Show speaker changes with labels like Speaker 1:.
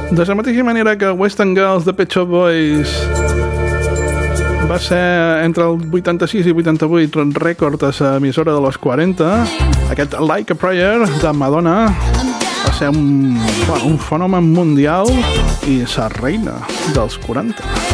Speaker 1: De la mateixa manera que Western Girls de Pet Shop Boys va ser entre el 86 i 88 rècord a l'emissora de los 40, aquest Like a Prayer de Madonna va ser un fenomen mundial i la reina dels 40.